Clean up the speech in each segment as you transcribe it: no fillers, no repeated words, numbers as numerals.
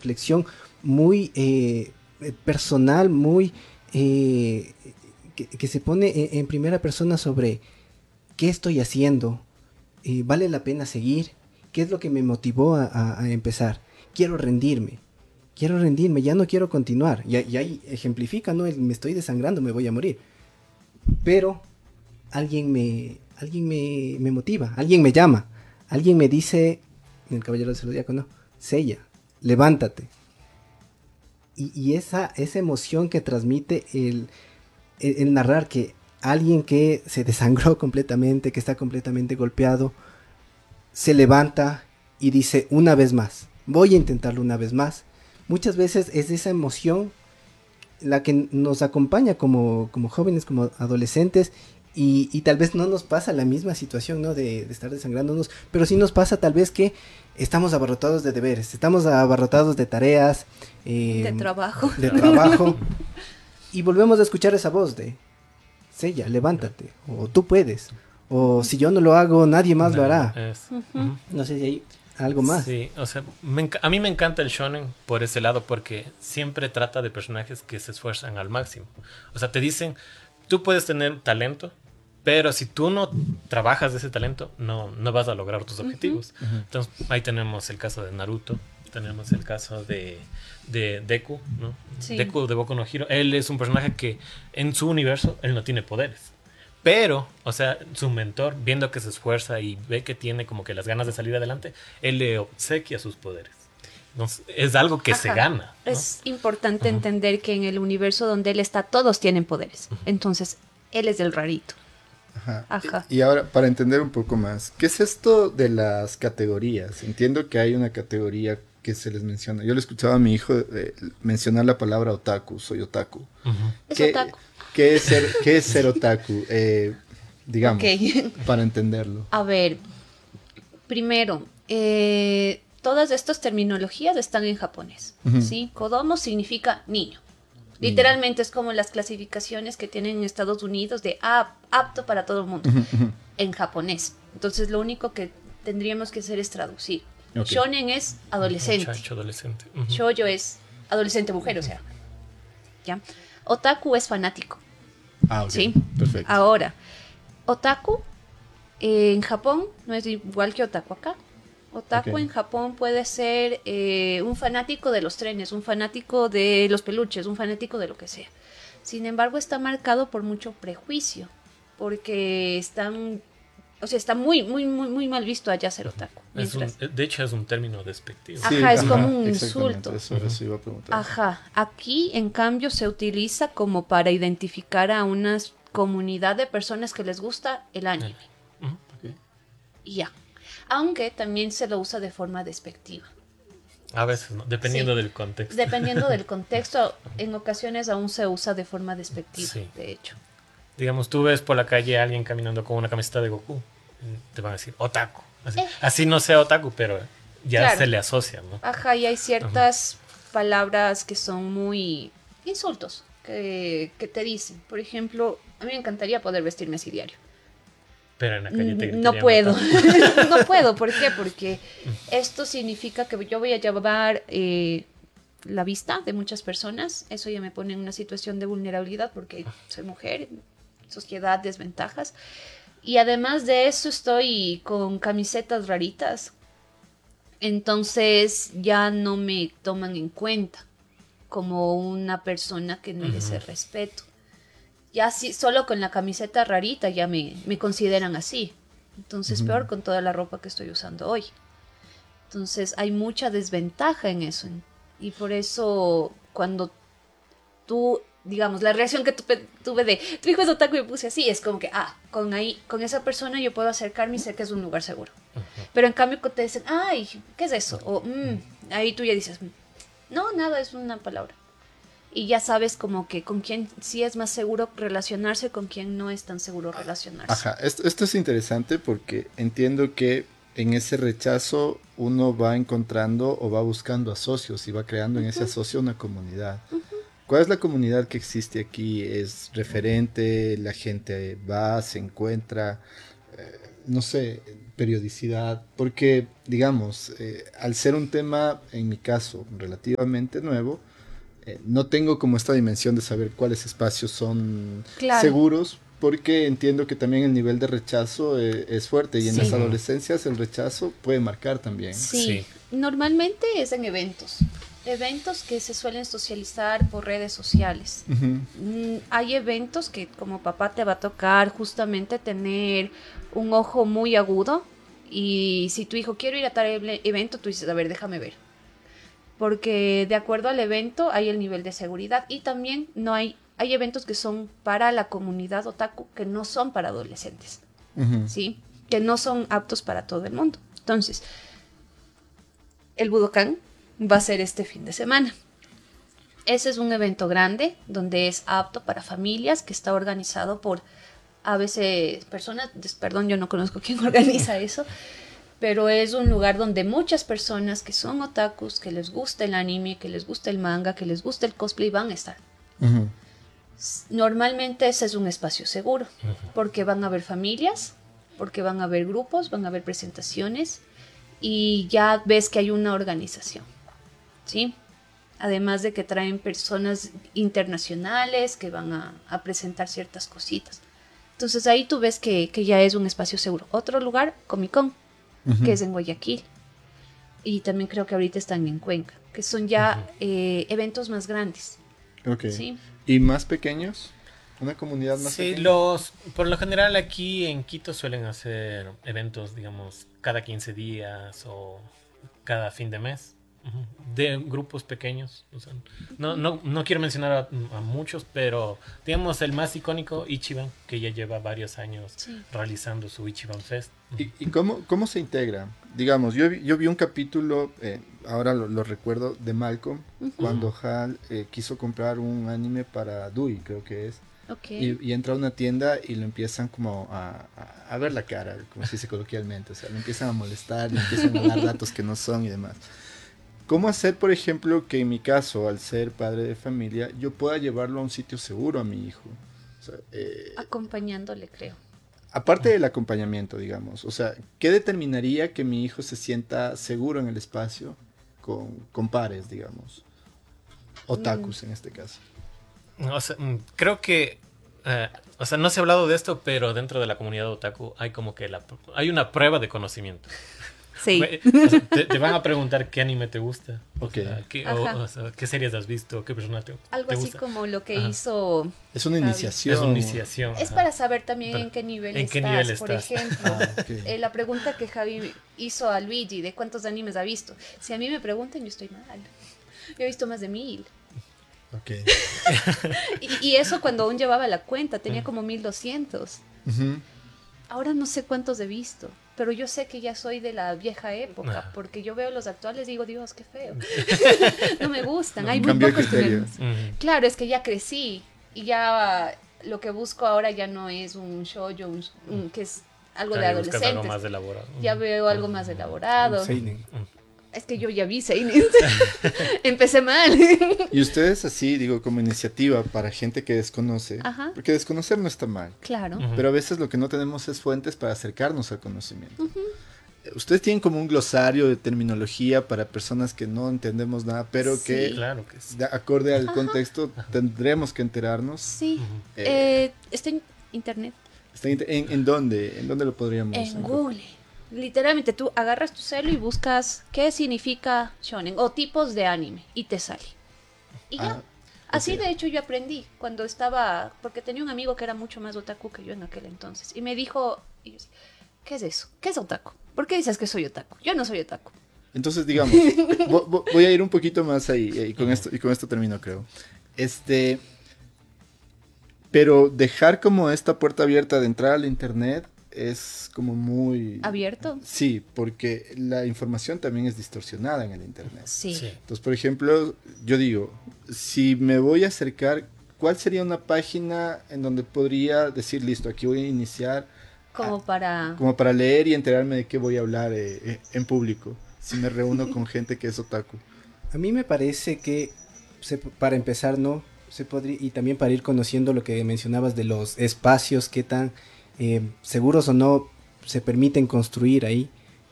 reflexión muy personal, muy que se pone en primera persona sobre qué estoy haciendo, vale la pena seguir, qué es lo que me motivó a empezar, quiero rendirme, ya no quiero continuar, y ahí ejemplifica, ¿no? Me estoy desangrando, me voy a morir, pero alguien me motiva, alguien me llama, alguien me dice, en el Caballero del Zodíaco, ¿no? Sella, levántate. Y esa emoción que transmite el narrar que alguien que se desangró completamente, que está completamente golpeado, se levanta y dice una vez más, voy a intentarlo una vez más. Muchas veces es esa emoción la que nos acompaña como jóvenes, como adolescentes, y tal vez no nos pasa la misma situación, ¿no? De estar desangrándonos, pero sí nos pasa tal vez que estamos abarrotados de deberes, estamos abarrotados de tareas, de trabajo, y volvemos a escuchar esa voz de Sella, levántate, o tú puedes, o si yo no lo hago, nadie más lo hará. No sé si hay algo más. Sí, o sea, a mí me encanta el shonen por ese lado porque siempre trata de personajes que se esfuerzan al máximo. O sea, te dicen, tú puedes tener talento, pero si tú no trabajas de ese talento, no vas a lograr tus objetivos. Entonces, ahí tenemos el caso de Naruto, tenemos el caso de Deku, ¿no? Sí. Deku de Boku no Hero. Él es un personaje que en su universo, él no tiene poderes. Pero, o sea, su mentor, viendo que se esfuerza y ve que tiene como que las ganas de salir adelante, él le obsequia sus poderes. Entonces, es algo que se gana, ¿no? Es importante entender que en el universo donde él está, todos tienen poderes. Entonces, él es el rarito. Ajá. Y ahora, para entender un poco más, ¿qué es esto de las categorías? Entiendo que hay una categoría que se les menciona. Yo le escuchaba a mi hijo mencionar la palabra otaku, soy otaku. Es otaku. ¿Qué es ser otaku? Digamos, para entenderlo. A ver, primero, todas estas terminologías están en japonés, ¿sí? Kodomo significa niño. Literalmente es como las clasificaciones que tienen en Estados Unidos de apto para todo el mundo, en japonés. Entonces lo único que tendríamos que hacer es traducir. Shonen es adolescente. Muchacho adolescente. Shoujo es adolescente mujer, o sea. ¿Ya? Otaku es fanático. Okay. ¿Sí? Perfecto. Ahora, otaku en Japón no es igual que otaku acá. Otaku en Japón puede ser un fanático de los trenes, un fanático de los peluches, un fanático de lo que sea. Sin embargo, está marcado por mucho prejuicio, porque está muy mal visto allá ser otaku. De hecho, es un término despectivo. Ajá, es como un insulto. Eso iba a preguntar. Ajá, aquí en cambio se utiliza como para identificar a una comunidad de personas que les gusta el anime. Y ya. Aunque también se lo usa de forma despectiva. A veces, ¿no? Dependiendo del contexto. Dependiendo del contexto, en ocasiones aún se usa de forma despectiva, de hecho. Digamos, tú ves por la calle a alguien caminando con una camiseta de Goku, te van a decir otaku. Así no sea otaku, pero ya se le asocia, ¿no? Ajá, y hay ciertas palabras que son muy insultos que te dicen. Por ejemplo, a mí me encantaría poder vestirme así diario. Pero en la calle te no puedo. No puedo. ¿Por qué? Porque esto significa que yo voy a llevar la vista de muchas personas. Eso ya me pone en una situación de vulnerabilidad porque soy mujer, sociedad, desventajas. Y además de eso estoy con camisetas raritas. Entonces ya no me toman en cuenta como una persona que merece respeto. Ya sí, solo con la camiseta rarita ya me consideran así. Entonces peor con toda la ropa que estoy usando hoy. Entonces hay mucha desventaja en eso. Y por eso cuando tú, digamos, la reacción que tuve de tu hijo es otaku y me puse así, es como que, con esa persona yo puedo acercarme y sé que es un lugar seguro. Pero en cambio te dicen, ay, ¿qué es eso? O ahí tú ya dices, no, nada, es una palabra. Y ya sabes como que con quién sí es más seguro relacionarse, con quién no es tan seguro relacionarse. Ajá, esto es interesante porque entiendo que en ese rechazo uno va encontrando o va buscando a socios y va creando en ese asocio una comunidad. ¿Cuál es la comunidad que existe aquí? ¿Es referente? ¿La gente va, se encuentra? No sé, periodicidad, porque, digamos, al ser un tema, en mi caso, relativamente nuevo, no tengo como esta dimensión de saber cuáles espacios son Claro. seguros, porque entiendo que también el nivel de rechazo es fuerte y en Sí. las adolescencias el rechazo puede marcar también. Sí, Sí. normalmente es en eventos que se suelen socializar por redes sociales. Ujú. Hay eventos que como papá te va a tocar justamente tener un ojo muy agudo y si tu hijo quiere ir a tal evento, tú dices, a ver, déjame ver. Porque de acuerdo al evento hay el nivel de seguridad y también no hay eventos que son para la comunidad otaku que no son para adolescentes, Ujú. ¿sí? Que no son aptos para todo el mundo. Entonces, el Budokan va a ser este fin de semana. Ese es un evento grande donde es apto para familias, que está organizado por a veces personas, perdón, yo no conozco quién organiza eso, pero es un lugar donde muchas personas que son otakus, que les gusta el anime, que les gusta el manga, que les gusta el cosplay, van a estar. Ujú. Normalmente ese es un espacio seguro, porque van a haber familias, porque van a haber grupos, van a haber presentaciones y ya ves que hay una organización, ¿sí? Además de que traen personas internacionales que van a presentar ciertas cositas. Entonces ahí tú ves que ya es un espacio seguro. Otro lugar, Comic Con, que es en Guayaquil. Y también creo que ahorita están en Cuenca, que son ya eventos más grandes. Ok. ¿Sí? ¿Y más pequeños? ¿Una comunidad más Sí, pequeña? por lo general aquí en Quito suelen hacer eventos, digamos, cada 15 días o cada fin de mes, ujú, de grupos pequeños. O sea, no quiero mencionar a muchos, pero digamos el más icónico, Ichiban, que ya lleva varios años Sí. realizando su Ichiban Fest. ¿Y cómo se integra? Digamos, yo vi un capítulo, ahora lo recuerdo, de Malcolm, cuando Hal quiso comprar un anime para Dewey, creo que es. Ok. Y entra a una tienda y lo empiezan como a ver la cara, como se dice coloquialmente. O sea, lo empiezan a molestar, le empiezan a dar datos que no son y demás. ¿Cómo hacer, por ejemplo, que en mi caso, al ser padre de familia, yo pueda llevarlo a un sitio seguro a mi hijo? O sea, Acompañándole, creo. aparte del acompañamiento, digamos, o sea, ¿qué determinaría que mi hijo se sienta seguro en el espacio con pares, digamos? Otakus en este caso. O sea, creo que, o sea, no se ha hablado de esto, pero dentro de la comunidad otaku hay como que hay una prueba de conocimiento. Sí. O sea, te van a preguntar qué anime te gusta, o Ok. sea, Ajá. o sea, qué series has visto, qué persona Algo te así gusta. como lo que Ajá. hizo Es una Javi. iniciación. Es una iniciación. Es ajá. para saber también Pero, en qué nivel ¿en estás. qué nivel Por estás? ejemplo, Ah, ok. la pregunta que Javi hizo a Luigi de cuántos animes ha visto. Si a mí me preguntan, yo estoy mal. Yo he visto más de 1000. Ok. Y eso cuando aún llevaba la cuenta, tenía como 1200. Ujú. Ahora no sé cuántos he visto, pero yo sé que ya soy de la vieja época, Ajá. porque yo veo los actuales y digo, Dios, qué feo. No me gustan, hay muy Cambió el pocos que criterio. Ujú. Claro, es que ya crecí y ya lo que busco ahora ya no es un shoujo, que es algo de Claro, buscas algo adolescentes. más elaborado. Ya Ujú. veo algo más elaborado. Seinen. Es que yo ya vi Seinen. Empecé mal. Y ustedes así, digo, como iniciativa para gente que desconoce, Ajá. porque desconocer no está mal, Claro. Ujú. pero a veces lo que no tenemos es fuentes para acercarnos al conocimiento. Ustedes tienen como un glosario de terminología para personas que no entendemos nada, pero Sí. que Claro que sí. de acorde al contexto tendremos que enterarnos. Sí. Ujú. Está en internet. Está ¿En dónde? ¿En dónde lo podríamos En encontrar? Google. Literalmente tú agarras tu celu y buscas qué significa shonen o tipos de anime y te sale. Y ya. Ah, Así ok. de hecho yo aprendí cuando estaba, porque tenía un amigo que era mucho más otaku que yo en aquel entonces y me dijo, y yo decía, ¿qué es eso? ¿Qué es otaku? ¿Por qué dices que soy otaku? Yo no soy otaku. Entonces, digamos, voy a ir un poquito más ahí y con esto termino, creo. Pero dejar como esta puerta abierta de entrar al internet es como muy... ¿Abierto? Sí, porque la información también es distorsionada en el internet. Sí. Sí. Entonces, por ejemplo, yo digo, si me voy a acercar, ¿cuál sería una página en donde podría decir, listo, aquí voy a iniciar Como para... como para leer y enterarme de qué voy a hablar en público, si me reúno con gente que es otaku? A mí me parece que para empezar, no se podría, y también para ir conociendo lo que mencionabas de los espacios, qué tan seguros o no se permiten construir ahí,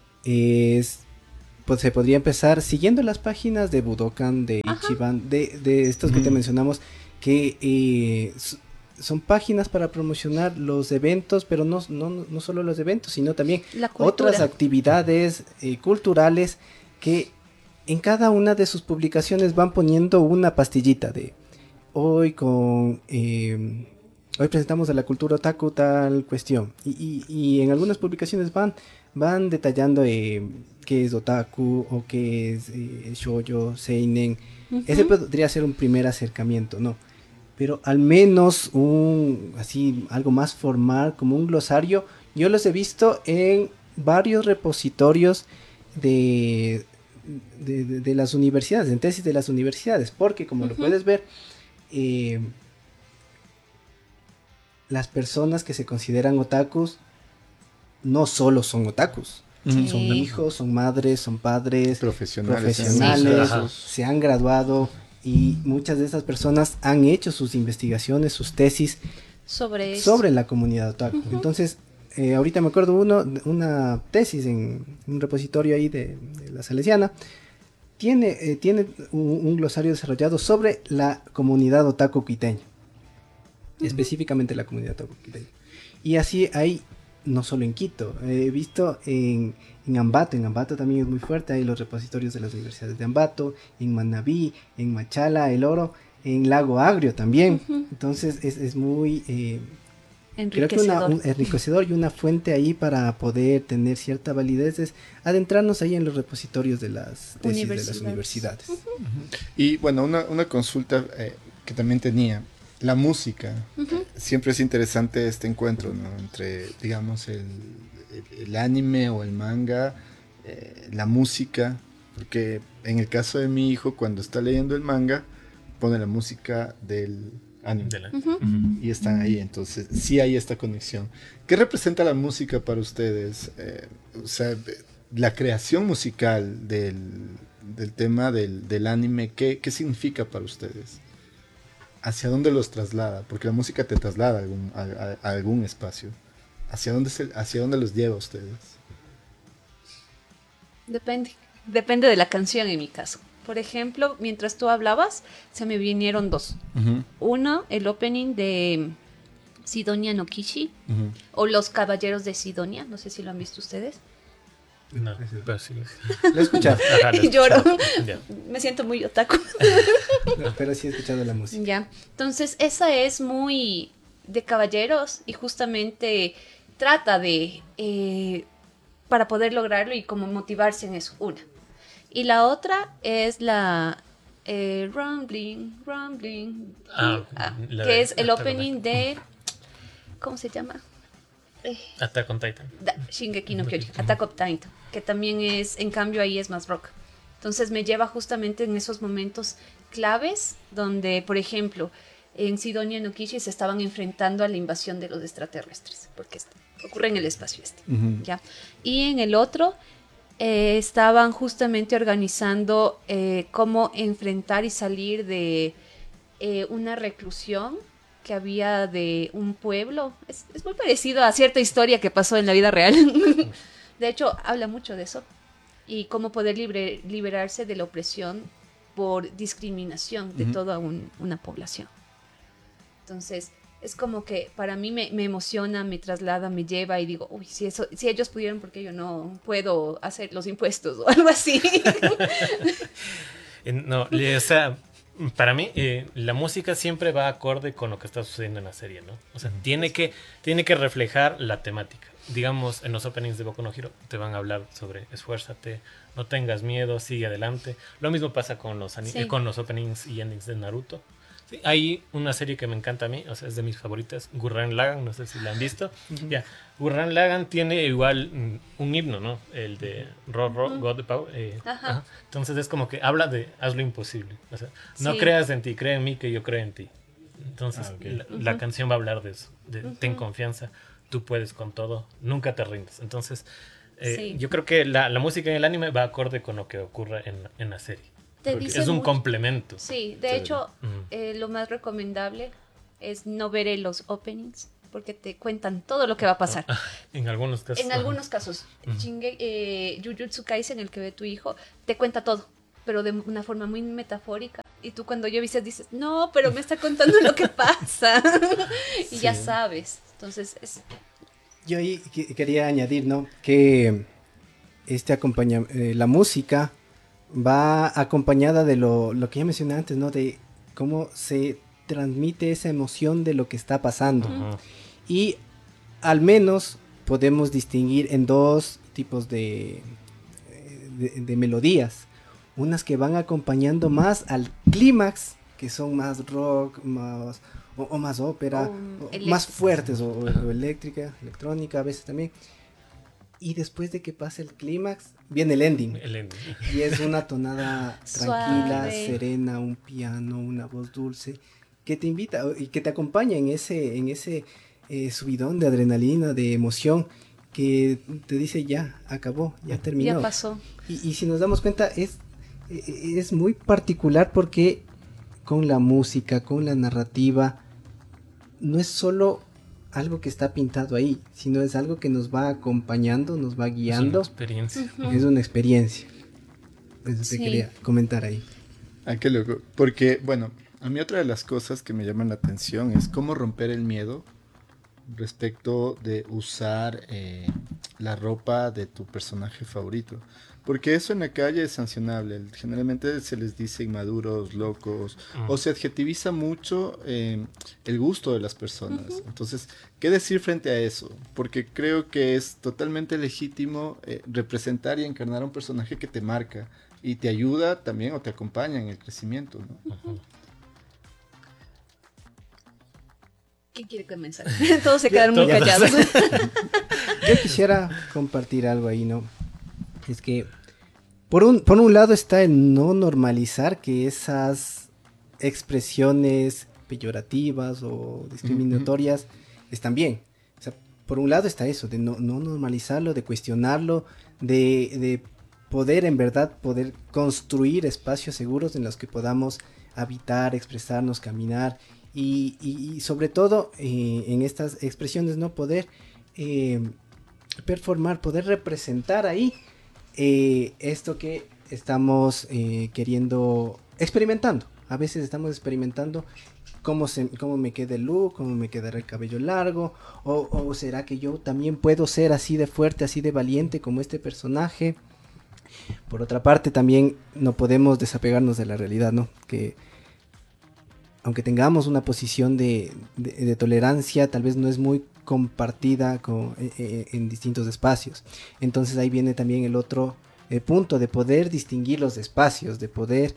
pues se podría empezar siguiendo las páginas de Budokan, de Ichiban, de estos que te mencionamos, que son páginas para promocionar los eventos, pero no solo los eventos, sino también otras actividades culturales que en cada una de sus publicaciones van poniendo una pastillita de hoy hoy presentamos a la cultura otaku tal cuestión, y en algunas publicaciones van detallando qué es otaku o qué es shoujo, seinen. Ese podría ser un primer acercamiento, ¿no? Pero al menos algo más formal, como un glosario, yo los he visto en varios repositorios de las universidades, en tesis de las universidades, porque como lo puedes ver, las personas que se consideran otakus no solo son otakus, son hijos, son madres, son padres, profesionales, se han graduado, y muchas de esas personas han hecho sus investigaciones, sus tesis sobre la comunidad otaku. Entonces, ahorita me acuerdo una tesis en un repositorio ahí de la Salesiana, tiene un glosario desarrollado sobre la comunidad otaku quiteña, específicamente la comunidad otaku quiteña. Y así hay, no solo en Quito, he visto en Ambato también es muy fuerte, hay los repositorios de las universidades de Ambato, en Manabí, en Machala, El Oro, en Lago Agrio también. Entonces es muy enriquecedor. Creo que enriquecedor y una fuente ahí para poder tener cierta validez es adentrarnos ahí en los repositorios de las tesis de las universidades. Y bueno, una consulta que también tenía. La música, siempre es interesante este encuentro, ¿no? Entre, digamos, el anime o el manga, la música, porque en el caso de mi hijo, cuando está leyendo el manga, pone la música del anime, y están ahí, entonces sí hay esta conexión. ¿Qué representa la música para ustedes? O sea, la creación musical del tema del anime, ¿qué significa para ustedes? ¿Hacia dónde los traslada? Porque la música te traslada a algún espacio. ¿Hacia dónde los lleva a ustedes? Depende de la canción en mi caso. Por ejemplo, mientras tú hablabas, se me vinieron dos. Uno, el opening de Sidonia no Kishi, o Los Caballeros de Sidonia, no sé si lo han visto ustedes. No, pero sí. Lo he escuchado. Y lloro. Me siento muy otaku. No, pero sí he escuchado la música. Ya. Entonces, esa es muy de caballeros y justamente trata de para poder lograrlo y como motivarse en eso, una. Y la otra es la Rumbling, que es el opening de ¿cómo se llama? Attack on Titan. Shingeki no Kyojin, Attack on Titan, que también es, en cambio ahí es más rock. Entonces me lleva justamente en esos momentos claves donde, por ejemplo, en Sidonia no Kishi se estaban enfrentando a la invasión de los extraterrestres, porque ocurre en el espacio ¿ya? Y en el otro estaban justamente organizando cómo enfrentar y salir de una reclusión que había de un pueblo. Es muy parecido a cierta historia que pasó en la vida real. De hecho, habla mucho de eso. Y cómo poder liberarse de la opresión por discriminación de toda una población. Entonces, es como que para mí me emociona, me traslada, me lleva y digo, uy, si ellos pudieron, ¿por qué yo no puedo hacer los impuestos o algo así? No, o sea, para mí la música siempre va acorde con lo que está sucediendo en la serie, ¿no? O sea, tiene que reflejar la temática. Digamos, en los openings de Boku no Hero te van a hablar sobre esfuérzate, no tengas miedo, sigue adelante. Lo mismo pasa con los openings y endings de Naruto. Sí, hay una serie que me encanta a mí, o sea, es de mis favoritas, Gurren Lagann, no sé si la han visto. Ya, Gurren Lagann tiene igual un himno, ¿no? El de God the Power. Entonces es como que habla de haz lo imposible. O sea, no creas en ti, cree en mí que yo creo en ti. Entonces la canción va a hablar de eso, de ten confianza, tú puedes con todo, nunca te rindes. Entonces yo creo que la música en el anime va acorde con lo que ocurre en la serie. Es un complemento. Sí, de hecho, lo más recomendable es no ver los openings, porque te cuentan todo lo que va a pasar. En algunos casos. En algunos casos, Jujutsu Kaisen, el que ve tu hijo, te cuenta todo, pero de una forma muy metafórica. Y tú cuando yo dices, no, pero me está contando lo que pasa. Y ya sabes. Entonces, yo ahí quería añadir, ¿no? Que la música va acompañada de lo que ya mencioné antes, ¿no? De cómo se transmite esa emoción de lo que está pasando. Y al menos podemos distinguir en dos tipos de melodías. Unas que van acompañando más al clímax, que son más rock, más ópera, o más fuertes, o electrónica a veces también. Y después de que pase el clímax, viene el ending. Y es una tonada tranquila, serena, un piano, una voz dulce, que te invita y que te acompaña en ese subidón de adrenalina, de emoción, que te dice ya acabó, ya terminó. Ya pasó. Y si nos damos cuenta, es muy particular porque con la música, con la narrativa, no es solo algo que está pintado ahí, sino es algo que nos va acompañando, nos va guiando. Es una experiencia. Es una experiencia. Eso te quería comentar ahí. Ah, qué loco. Porque, bueno, a mí otra de las cosas que me llaman la atención es cómo romper el miedo respecto de usar la ropa de tu personaje favorito. Porque eso en la calle es sancionable. Generalmente se les dice inmaduros, locos, o se adjetiviza mucho el gusto de las personas. Entonces, ¿qué decir frente a eso? Porque creo que es totalmente legítimo representar y encarnar a un personaje que te marca y te ayuda también o te acompaña en el crecimiento, ¿no? ¿Quién quiere comenzar? Todos se quedaron muy callados. Yo quisiera compartir algo ahí, ¿no? Es que por un lado está el no normalizar que esas expresiones peyorativas o discriminatorias están bien. O sea, por un lado está eso, de no normalizarlo, de cuestionarlo, de poder en verdad poder construir espacios seguros en los que podamos habitar, expresarnos, caminar y sobre todo en estas expresiones no poder performar, poder representar ahí esto que estamos experimentando. A veces estamos experimentando cómo me queda el look, cómo me quedará el cabello largo, o será que yo también puedo ser así de fuerte, así de valiente como este personaje. Por otra parte, también no podemos desapegarnos de la realidad, ¿no? Que aunque tengamos una posición de tolerancia, tal vez no es muy compartida en distintos espacios. Entonces ahí viene también el otro punto de poder distinguir los espacios, de poder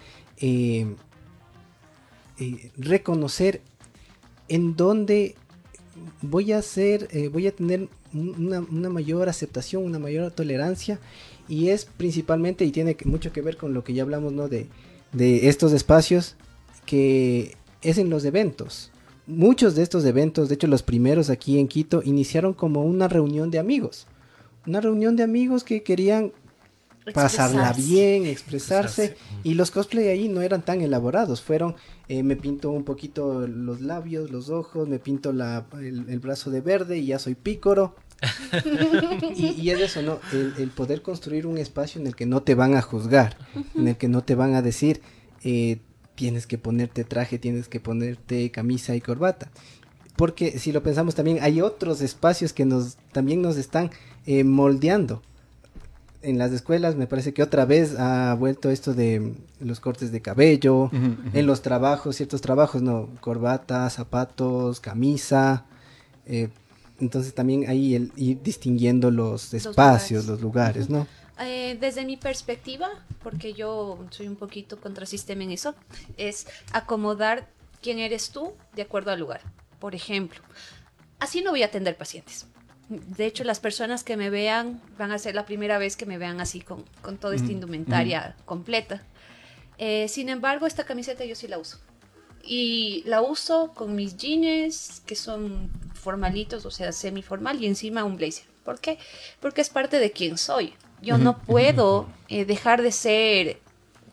reconocer en dónde voy a tener una mayor aceptación, una mayor tolerancia, y es principalmente, y tiene mucho que ver con lo que ya hablamos, ¿no? de estos espacios, que es en los eventos. Muchos de estos eventos, de hecho los primeros aquí en Quito, iniciaron como una reunión de amigos. Una reunión de amigos que querían pasarla bien, expresarse. Y los cosplay ahí no eran tan elaborados. Fueron, me pinto un poquito los labios, los ojos, me pinto el brazo de verde y ya soy pícoro. y es eso, ¿no? El poder construir un espacio en el que no te van a juzgar, en el que no te van a decir... tienes que ponerte traje, tienes que ponerte camisa y corbata. Porque si lo pensamos también, hay otros espacios que también nos están moldeando. En las escuelas me parece que otra vez ha vuelto esto de los cortes de cabello, en los trabajos, ciertos trabajos, ¿no? Corbata, zapatos, camisa. Entonces también ahí el ir distinguiendo los espacios, los lugares, ¿no? Desde mi perspectiva, porque yo soy un poquito contrasistema en eso, es acomodar quién eres tú de acuerdo al lugar. Por ejemplo, así no voy a atender pacientes. De hecho, las personas que me vean van a ser la primera vez que me vean así con toda esta indumentaria completa. Sin embargo, esta camiseta yo sí la uso. Y la uso con mis jeans, que son formalitos, o sea, semiformal, y encima un blazer. ¿Por qué? Porque es parte de quién soy. Yo no puedo dejar de ser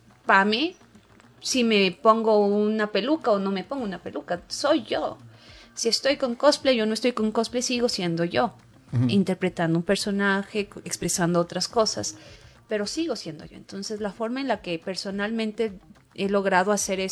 Pame si me pongo una peluca o no me pongo una peluca. Soy yo. Si estoy con cosplay o no estoy con cosplay, sigo siendo yo, interpretando un personaje, expresando otras cosas, pero sigo siendo yo. Entonces, la forma en la que personalmente he logrado hacer